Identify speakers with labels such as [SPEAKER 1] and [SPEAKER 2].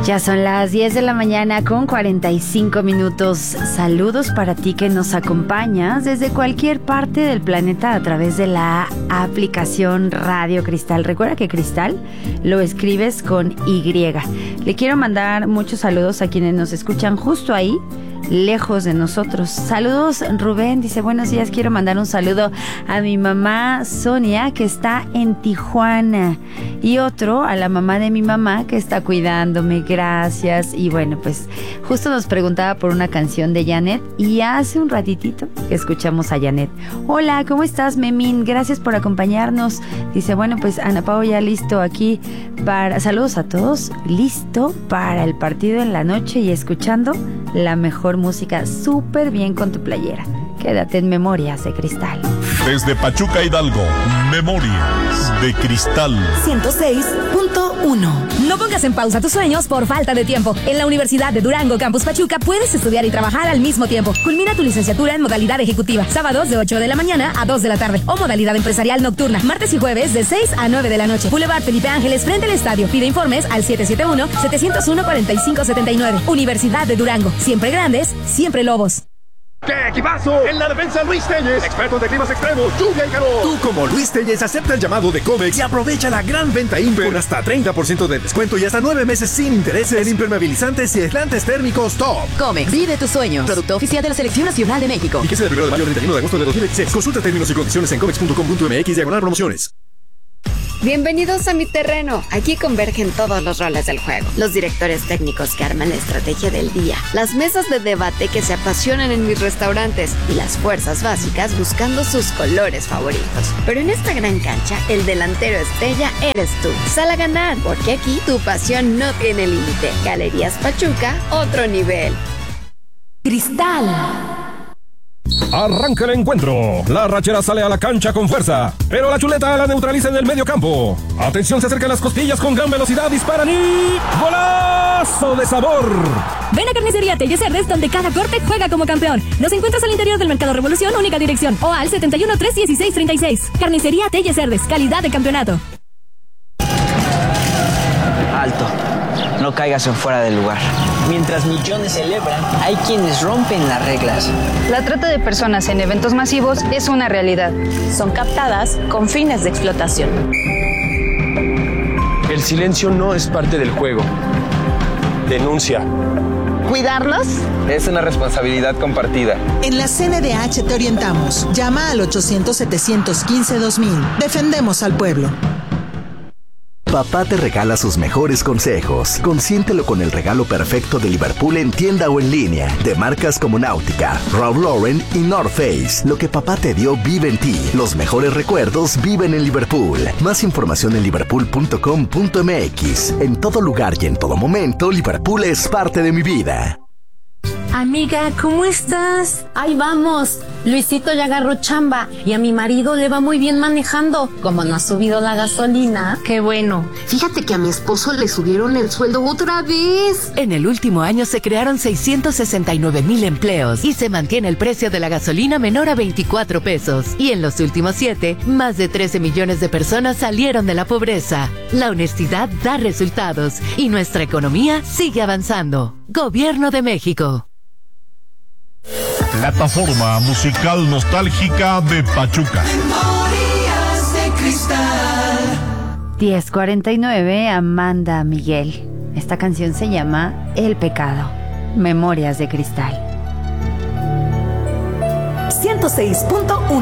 [SPEAKER 1] Ya son las 10 de la mañana con 45 minutos. Saludos para ti que nos acompañas desde cualquier parte del planeta a través de la aplicación Radio Cristal. Recuerda que Cristal lo escribes con Y. Le quiero mandar muchos saludos a quienes nos escuchan justo ahí, lejos de nosotros. Saludos, Rubén, dice buenos días, quiero mandar un saludo a mi mamá Sonia que está en Tijuana y otro a la mamá de mi mamá que está cuidándome, gracias. Y bueno, pues justo nos preguntaba por una canción de Janet y hace un ratitito que escuchamos a Janet. Hola, ¿cómo estás, Memín? Gracias por acompañarnos. Dice, bueno, pues Ana Pao ya listo aquí para, saludos a todos, listo para el partido en la noche y escuchando la mejor música, súper bien con tu playera. Quédate en Memorias de Cristal.
[SPEAKER 2] Desde Pachuca, Hidalgo, Memorias de Cristal
[SPEAKER 3] 106.1.
[SPEAKER 4] No pongas en pausa tus sueños por falta de tiempo. En la Universidad de Durango, Campus Pachuca, puedes estudiar y trabajar al mismo tiempo. Culmina tu licenciatura en modalidad ejecutiva, sábados de 8 de la mañana a 2 de la tarde, o modalidad empresarial nocturna, martes y jueves de 6 a 9 de la noche. Boulevard Felipe Ángeles, frente al estadio. Pide informes al 771-701-4579. Universidad de Durango. Siempre grandes, siempre lobos.
[SPEAKER 5] ¡Qué equipazo! En la defensa, Luis Telles, experto de climas extremos, lluvia y calor. Tú, como Luis Telles, acepta el llamado de Comex y aprovecha la gran venta Imper con hasta 30% de descuento y hasta 9 meses sin intereses en impermeabilizantes y aislantes térmicos top.
[SPEAKER 3] Comex, vive tus sueños. Producto oficial de la Selección Nacional de México.
[SPEAKER 5] Y que sea del 1 de mayo al 31 de agosto de 2016. Consulta términos y condiciones en comex.com.mx/promociones.
[SPEAKER 6] Bienvenidos a mi terreno. Aquí convergen todos los roles del juego. Los directores técnicos que arman la estrategia del día, las mesas de debate que se apasionan en mis restaurantes y las fuerzas básicas buscando sus colores favoritos. Pero en esta gran cancha, el delantero estrella eres tú. Sal a ganar, porque aquí tu pasión no tiene límite. Galerías Pachuca, otro nivel.
[SPEAKER 3] Cristal.
[SPEAKER 7] Arranca el encuentro. La rachera sale a la cancha con fuerza, pero la chuleta la neutraliza en el medio campo. Atención, se acercan las costillas con gran velocidad, disparan y... ¡golazo de sabor!
[SPEAKER 4] Ven a Carnicería Telles Cerdes, donde cada corte juega como campeón. Nos encuentras al interior del Mercado Revolución, única dirección, o al 71 316 36. Carnicería Telles Cerdes, calidad de campeonato.
[SPEAKER 8] Alto, no caigas en fuera del lugar. Mientras millones celebran, hay quienes rompen las reglas.
[SPEAKER 9] La trata de personas en eventos masivos es una realidad.
[SPEAKER 10] Son captadas con fines de explotación.
[SPEAKER 11] El silencio no es parte del juego. Denuncia.
[SPEAKER 12] ¿Cuidarlos?
[SPEAKER 13] Es una responsabilidad compartida.
[SPEAKER 14] En la CNDH te orientamos. Llama al 800-715-2000. Defendemos al pueblo.
[SPEAKER 15] Papá te regala sus mejores consejos. Consiéntelo con el regalo perfecto de Liverpool en tienda o en línea. De marcas como Náutica, Ralph Lauren y North Face. Lo que papá te dio vive en ti. Los mejores recuerdos viven en Liverpool. Más información en liverpool.com.mx. En todo lugar y en todo momento, Liverpool es parte de mi vida.
[SPEAKER 10] Amiga, ¿cómo estás? Ahí vamos. Luisito ya agarró chamba y a mi marido le va muy bien manejando. Como no ha subido la gasolina. Qué bueno.
[SPEAKER 16] Fíjate que a mi esposo le subieron el sueldo otra vez.
[SPEAKER 17] En el último año se crearon 669,000 empleos y se mantiene el precio de la gasolina menor a 24 pesos. Y en los últimos 7, más de 13 millones de personas salieron de la pobreza. La honestidad da resultados y nuestra economía sigue avanzando. Gobierno de México.
[SPEAKER 2] Plataforma musical nostálgica de Pachuca.
[SPEAKER 1] Memorias de Cristal. 10:49, Amanda Miguel. Esta canción se llama El Pecado. Memorias de Cristal.
[SPEAKER 3] 106.1.